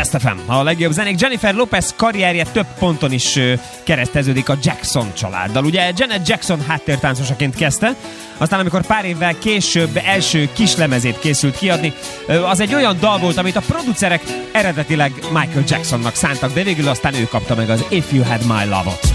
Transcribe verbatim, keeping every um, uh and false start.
Best ef em, a legjobb zenék. Jennifer Lopez karrierje több ponton is kereszteződik a Jackson családdal. Ugye Janet Jackson háttértáncosaként kezdte, aztán amikor pár évvel később első kislemezét készült kiadni, az egy olyan dal volt, amit a producerek eredetileg Michael Jacksonnak szántak, de végül aztán ő kapta meg az If You Had My Love-ot.